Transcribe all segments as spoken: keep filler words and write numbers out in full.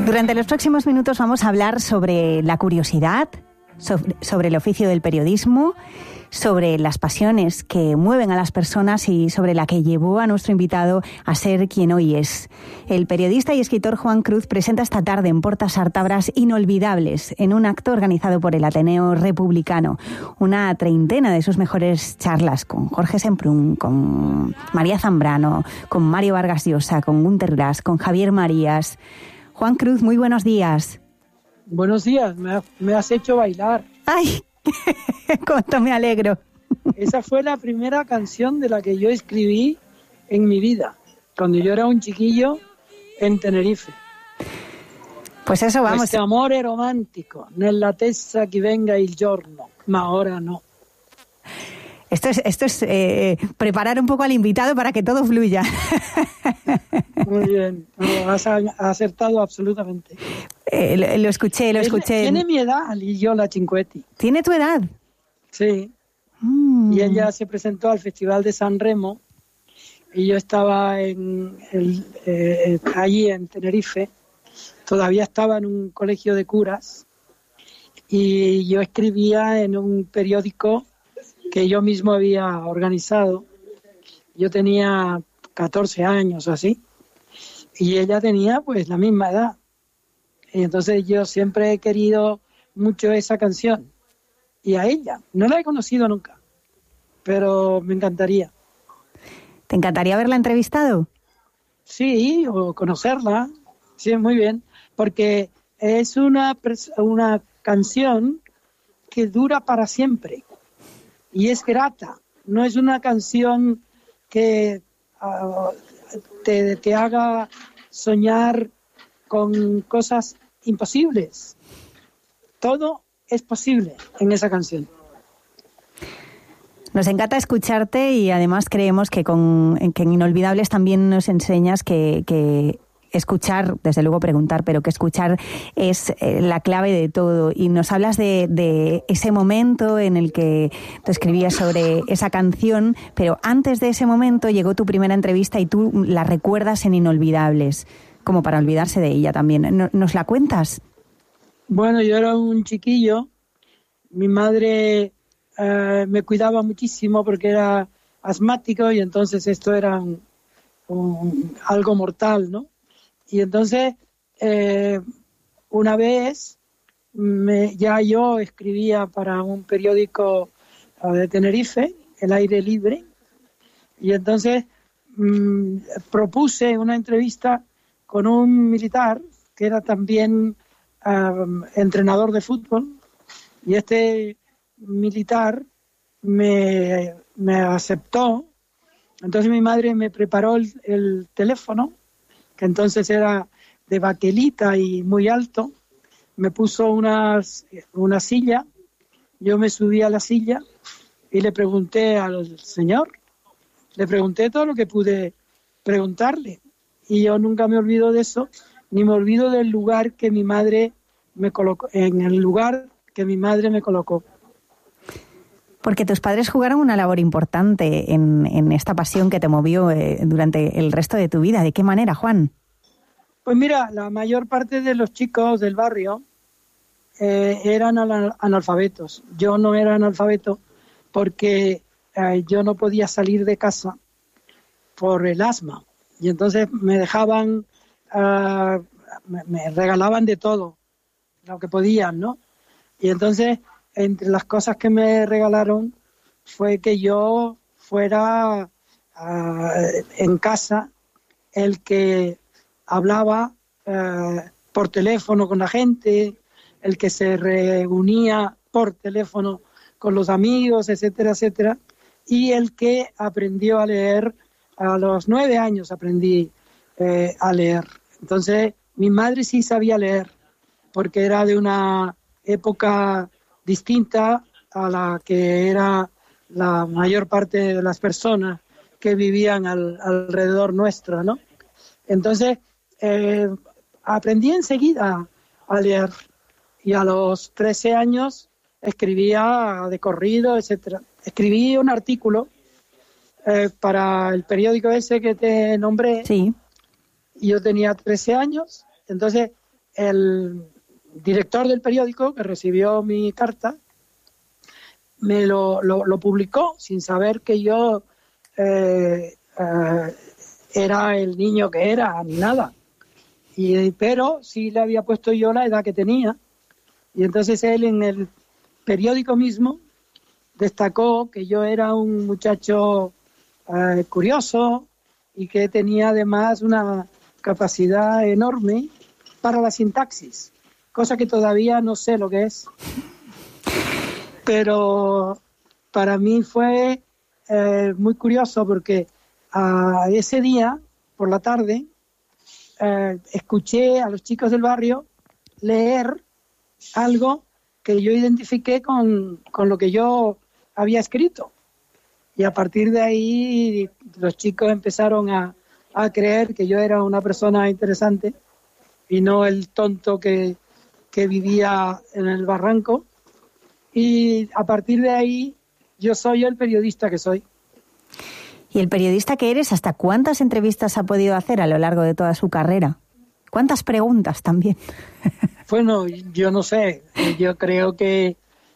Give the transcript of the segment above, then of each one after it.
Durante los próximos minutos vamos a hablar sobre la curiosidad, sobre, sobre el oficio del periodismo, sobre las pasiones que mueven a las personas y sobre la que llevó a nuestro invitado a ser quien hoy es. El periodista y escritor Juan Cruz presenta esta tarde en Portas Artabras Inolvidables, en un acto organizado por el Ateneo Republicano. Una treintena de sus mejores charlas con Jorge Semprún, con María Zambrano, con Mario Vargas Llosa, con Gunter Grass, con Javier Marías. Juan Cruz, muy buenos días. Buenos días, me, ha, me has hecho bailar. ¡Ay! ¡Cuánto me alegro! Esa fue la primera canción de la que yo escribí en mi vida, cuando yo era un chiquillo en Tenerife. Pues eso vamos. Este amore romantico, nell'attesa che venga il giorno, ma ahora no. Esto es, esto es eh, preparar un poco al invitado para que todo fluya. Muy bien, no, has acertado absolutamente. Eh, lo, lo escuché, lo escuché. Tiene mi edad, y yo la Cinquetti. ¿Tiene tu edad? Sí. Mm. Y ella se presentó al Festival de San Remo y yo estaba en el, eh, allí en Tenerife. Todavía estaba en un colegio de curas y yo escribía en un periódico que yo mismo había organizado. Yo tenía catorce años o así, y ella tenía pues la misma edad. Y entonces yo siempre he querido mucho esa canción, y a ella. No la he conocido nunca, pero me encantaría. ¿Te encantaría haberla entrevistado? Sí, o conocerla. Sí, muy bien, porque es una, una canción que dura para siempre. Y es grata, no es una canción que uh, te, te haga soñar con cosas imposibles. Todo es posible en esa canción. Nos encanta escucharte y además creemos que, con, que en Inolvidables también nos enseñas que... que escuchar, desde luego preguntar, pero que escuchar es eh, la clave de todo. Y nos hablas de, de ese momento en el que tú escribías sobre esa canción, pero antes de ese momento llegó tu primera entrevista y tú la recuerdas en Inolvidables, como para olvidarse de ella también. ¿Nos la cuentas? Bueno, yo era un chiquillo, mi madre eh, me cuidaba muchísimo porque era asmático y entonces esto era un, un, algo mortal, ¿no? Y entonces, eh, una vez, me, ya yo escribía para un periódico uh, de Tenerife, El Aire Libre, y entonces mmm, propuse una entrevista con un militar que era también uh, entrenador de fútbol, y este militar me, me aceptó. Entonces mi madre me preparó el, el teléfono, que entonces era de baquelita y muy alto, me puso una, una silla, yo me subí a la silla y le pregunté al señor, le pregunté todo lo que pude preguntarle, y yo nunca me olvido de eso, ni me olvido del lugar que mi madre me colocó, en el lugar que mi madre me colocó. Porque tus padres jugaron una labor importante en, en esta pasión que te movió eh, durante el resto de tu vida. ¿De qué manera, Juan? Pues mira, la mayor parte de los chicos del barrio eh, eran analfabetos. Yo no era analfabeto porque eh, yo no podía salir de casa por el asma. Y entonces me dejaban, uh, me, me regalaban de todo, lo que podían, ¿no? Y entonces, entre las cosas que me regalaron fue que yo fuera uh, en casa el que hablaba uh, por teléfono con la gente, el que se reunía por teléfono con los amigos, etcétera, etcétera, y el que aprendió a leer. A los nueve años aprendí eh, a leer. Entonces, mi madre sí sabía leer, porque era de una época distinta a la que era la mayor parte de las personas que vivían al, alrededor nuestro, ¿no? Entonces, eh, aprendí enseguida a leer, y a los trece años escribía de corrido, etcétera. Escribí un artículo Eh, para el periódico ese que te nombré. Sí. Y yo tenía trece años, entonces el director del periódico que recibió mi carta me lo, lo, lo publicó sin saber que yo eh, eh, era el niño que era, ni nada. Y, pero sí le había puesto yo la edad que tenía. Y entonces él en el periódico mismo destacó que yo era un muchacho eh, curioso y que tenía además una capacidad enorme para la sintaxis, cosa que todavía no sé lo que es. Pero para mí fue eh, muy curioso porque uh, ese día, por la tarde, eh, escuché a los chicos del barrio leer algo que yo identifiqué con, con lo que yo había escrito. Y a partir de ahí los chicos empezaron a, a creer que yo era una persona interesante y no el tonto que, que vivía en el barranco. Y a partir de ahí yo soy el periodista que soy. ¿Y el periodista que eres, hasta cuántas entrevistas ha podido hacer a lo largo de toda su carrera? ¿Cuántas preguntas también? Bueno, yo no sé. Yo creo que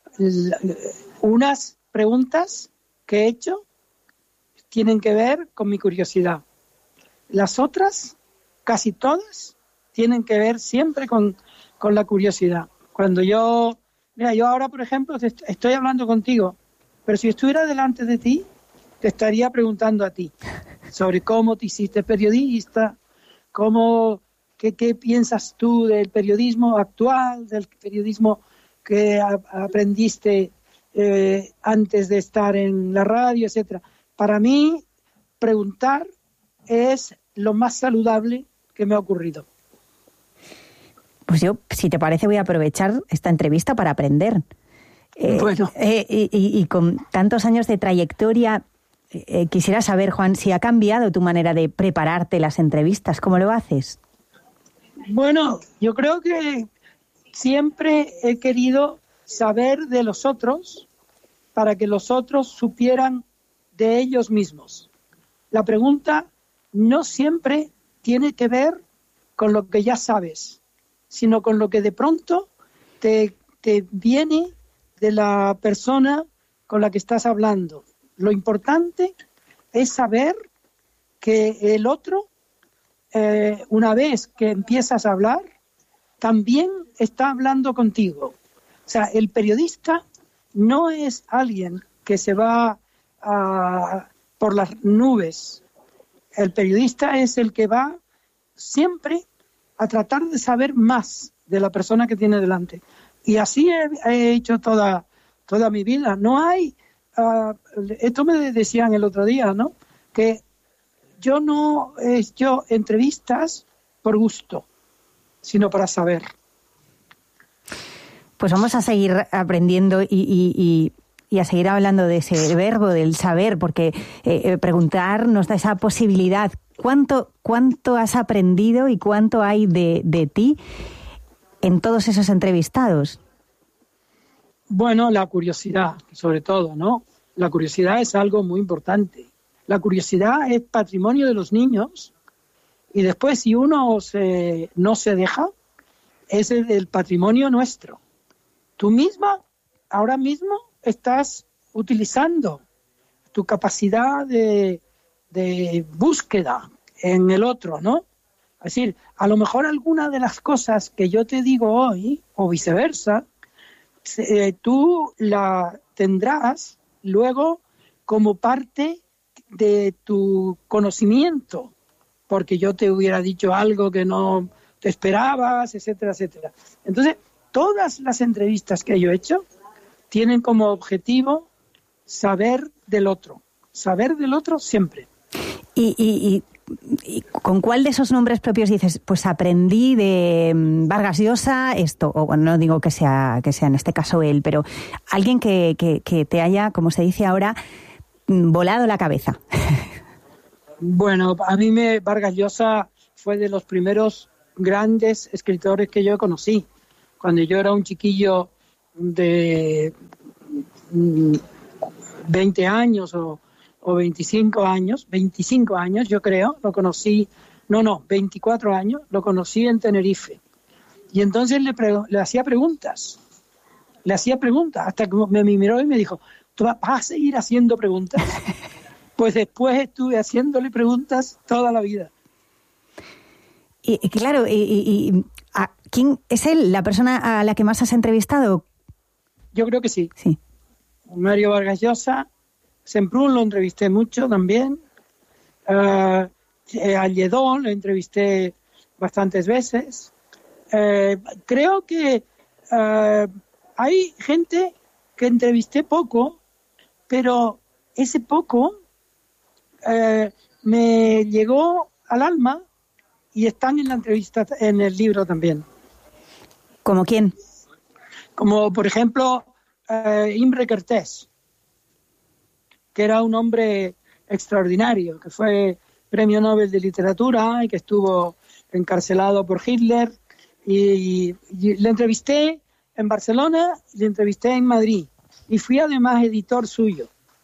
unas preguntas que he hecho tienen que ver con mi curiosidad. Las otras, casi todas, tienen que ver siempre con, con la curiosidad. Cuando yo... Mira, yo ahora, por ejemplo, te estoy hablando contigo, pero si estuviera delante de ti, te estaría preguntando a ti sobre cómo te hiciste periodista, cómo, qué, qué piensas tú del periodismo actual, del periodismo que a, aprendiste eh, antes de estar en la radio, etcétera. Para mí, preguntar es lo más saludable que me ha ocurrido. Pues yo, si te parece, voy a aprovechar esta entrevista para aprender. Eh, bueno. Eh, y, y, y con tantos años de trayectoria, eh, quisiera saber, Juan, si ha cambiado tu manera de prepararte las entrevistas. ¿Cómo lo haces? Bueno, yo creo que siempre he querido saber de los otros para que los otros supieran de ellos mismos. La pregunta no siempre tiene que ver con lo que ya sabes, sino con lo que de pronto te, te viene de la persona con la que estás hablando. Lo importante es saber que el otro, eh, una vez que empiezas a hablar, también está hablando contigo. O sea, el periodista no es alguien que se va a, por las nubes. El periodista es el que va siempre a tratar de saber más de la persona que tiene delante. Y así he, he hecho toda, toda mi vida. No hay... Uh, esto me decían el otro día, ¿no? Que yo no he hecho entrevistas por gusto, sino para saber. Pues vamos a seguir aprendiendo y, y, y, y a seguir hablando de ese verbo, del saber, porque eh, preguntar nos da esa posibilidad. ¿Cuánto, cuánto has aprendido y cuánto hay de, de ti en todos esos entrevistados? Bueno, la curiosidad, sobre todo, ¿no? La curiosidad es algo muy importante. La curiosidad es patrimonio de los niños y después, si uno se, no se deja, es el, el patrimonio nuestro. Tú misma, ahora mismo, estás utilizando tu capacidad de... de búsqueda en el otro, ¿no? Es decir, a lo mejor alguna de las cosas que yo te digo hoy, o viceversa, eh, tú la tendrás luego como parte de tu conocimiento, porque yo te hubiera dicho algo que no te esperabas, etcétera, etcétera. Entonces, todas las entrevistas que yo he hecho tienen como objetivo saber del otro, saber del otro siempre. ¿Y, y, y, y con cuál de esos nombres propios dices, pues aprendí de Vargas Llosa esto? O bueno, no digo que sea, que sea en este caso él, pero alguien que, que, que te haya, como se dice ahora, volado la cabeza. Bueno, a mí me Vargas Llosa fue de los primeros grandes escritores que yo conocí. Cuando yo era un chiquillo de veinte años o o veinticinco años, veinticinco años yo creo, lo conocí, no, no, veinticuatro años, lo conocí en Tenerife. Y entonces le, pre- le hacía preguntas, le hacía preguntas, hasta que me, me miró y me dijo, ¿tú vas a seguir haciendo preguntas? Pues después estuve haciéndole preguntas toda la vida. Y, y claro, y, y, y ¿a quién es él, la persona a la que más has entrevistado? Yo creo que sí. Sí. Mario Vargas Llosa, Semprún lo entrevisté mucho también, uh, a Lledó lo entrevisté bastantes veces. Uh, creo que uh, hay gente que entrevisté poco, pero ese poco uh, me llegó al alma y están en la entrevista, en el libro también. ¿Como quién? Como por ejemplo uh, Imre Kertész, que era un hombre extraordinario, que fue premio Nobel de Literatura y que estuvo encarcelado por Hitler. Y, y le entrevisté en Barcelona y le entrevisté en Madrid. Y fui además editor suyo.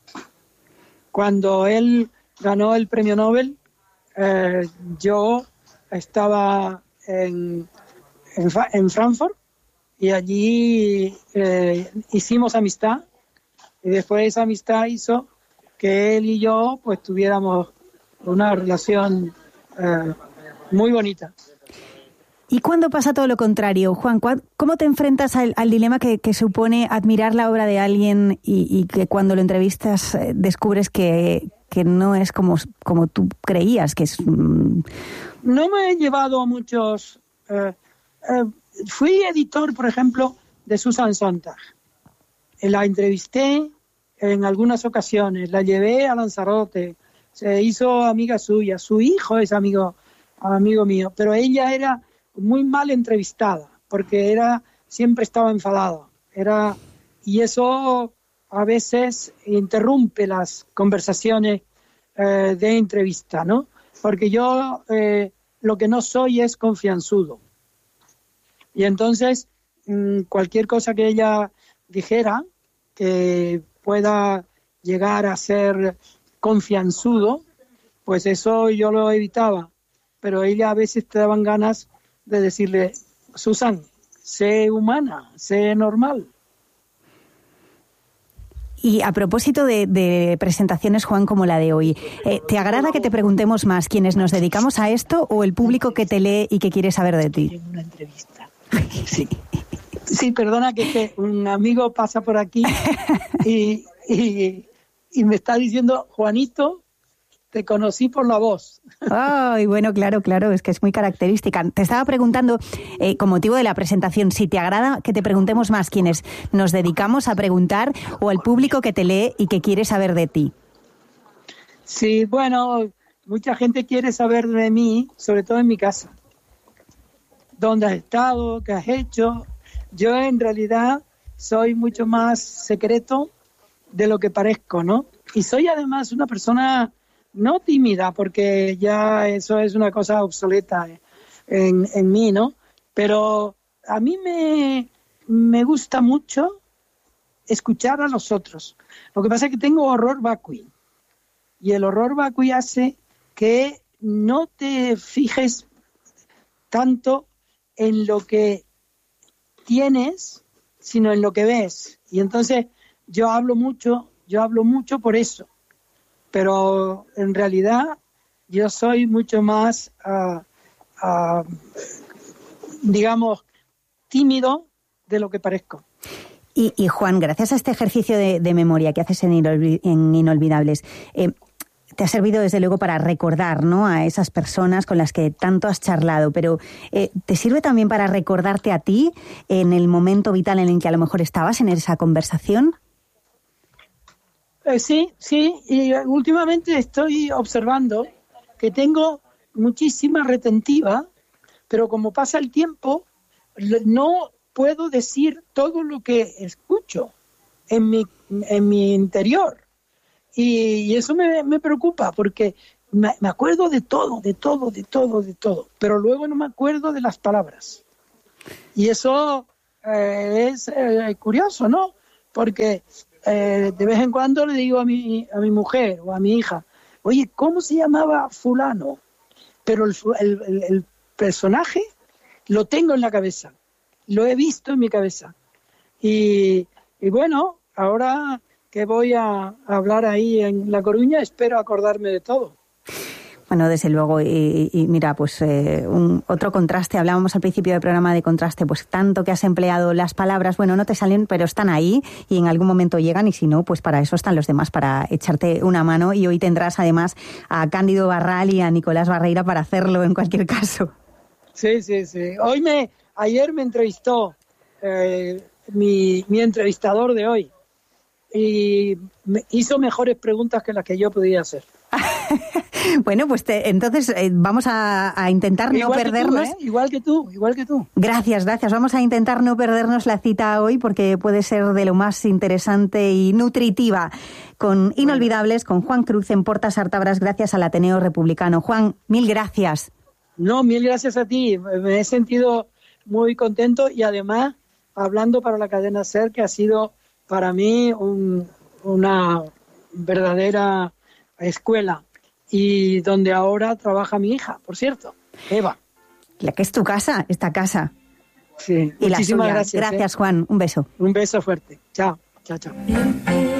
Cuando él ganó el premio Nobel, eh, yo estaba en, en, en Frankfurt y allí eh, hicimos amistad. Y después esa amistad hizo que él y yo pues tuviéramos una relación eh, muy bonita. ¿Y cuándo pasa todo lo contrario, Juan? ¿Cómo te enfrentas al, al dilema que, que supone admirar la obra de alguien y, y que cuando lo entrevistas eh, descubres que, que no es como, como tú creías que es? Mm... No me he llevado a muchos... Eh, eh, fui editor, por ejemplo, de Susan Sontag. La entrevisté en algunas ocasiones, la llevé a Lanzarote, se hizo amiga suya, su hijo es amigo, amigo mío, pero ella era muy mal entrevistada, porque era siempre estaba enfadada, era y eso a veces interrumpe las conversaciones eh, de entrevista, ¿no? Porque yo eh, lo que no soy es confianzudo. Y entonces mmm, cualquier cosa que ella dijera que pueda llegar a ser confianzudo, pues eso yo lo evitaba. Pero ella a veces te daban ganas de decirle, Susan, sé humana, sé normal. Y a propósito de, de presentaciones, Juan, como la de hoy, eh, ¿te agrada que te preguntemos más quienes nos dedicamos a esto o el público que te lee y que quiere saber de ti? En una entrevista. Sí. Sí, perdona que, que un amigo pasa por aquí y, y, y me está diciendo, Juanito, te conocí por la voz. Ay, bueno, claro, claro, es que es muy característica. Te estaba preguntando, eh, con motivo de la presentación, si te agrada que te preguntemos más quienes nos dedicamos a preguntar o al público que te lee y que quiere saber de ti. Sí, bueno, mucha gente quiere saber de mí, sobre todo en mi casa. ¿Dónde has estado? ¿Qué has hecho? Yo en realidad soy mucho más secreto de lo que parezco, ¿no? Y soy además una persona no tímida, porque ya eso es una cosa obsoleta en, en mí, ¿no? Pero a mí me, me gusta mucho escuchar a los otros. Lo que pasa es que tengo horror vacui. Y el horror vacui hace que no te fijes tanto en lo que tienes, sino en lo que ves. Y entonces yo hablo mucho, yo hablo mucho por eso. Pero en realidad yo soy mucho más, uh, uh, digamos, tímido de lo que parezco. Y, y Juan, gracias a este ejercicio de, de memoria que haces en, Inolvi- en Inolvidables, eh, te ha servido desde luego para recordar, ¿no?, a esas personas con las que tanto has charlado, pero eh, ¿te sirve también para recordarte a ti en el momento vital en el que a lo mejor estabas en esa conversación? Eh, sí, sí, y últimamente estoy observando que tengo muchísima retentiva, pero como pasa el tiempo, no puedo decir todo lo que escucho en mi, en mi interior. Y, y eso me, me preocupa, porque me, me acuerdo de todo, de todo, de todo, de todo, pero luego no me acuerdo de las palabras. Y eso eh, es eh, curioso, ¿no? Porque Eh, de vez en cuando le digo a mi, a mi mujer o a mi hija, oye, ¿cómo se llamaba fulano? Pero el, el, el personaje lo tengo en la cabeza, lo he visto en mi cabeza. Y, y bueno, ahora que voy a hablar ahí en La Coruña, espero acordarme de todo. Bueno, desde luego, y, y mira, pues eh, un, otro contraste, hablábamos al principio del programa de contraste, pues tanto que has empleado las palabras, bueno, no te salen, pero están ahí y en algún momento llegan, y si no, pues para eso están los demás, para echarte una mano, y hoy tendrás además a Cándido Barral y a Nicolás Barreira para hacerlo en cualquier caso. Sí, sí, sí. Hoy me, ayer me entrevistó eh, mi, mi entrevistador de hoy y me hizo mejores preguntas que las que yo podía hacer. Bueno, pues te, entonces eh, vamos a, a intentar igual no perdernos. Que tú, ¿eh? Igual que tú, igual que tú. Gracias, gracias. Vamos a intentar no perdernos la cita hoy, porque puede ser de lo más interesante y nutritiva. Con Inolvidables, con Juan Cruz en Portas Artabras, gracias al Ateneo Republicano. Juan, mil gracias. No, mil gracias a ti. Me he sentido muy contento, y además hablando para la cadena SER, que ha sido para mí un, una verdadera escuela, y donde ahora trabaja mi hija, por cierto, Eva. La que es tu casa, esta casa. Sí, y muchísimas la gracias. Gracias, ¿eh? Juan. Un beso. Un beso fuerte. Chao, chao, chao.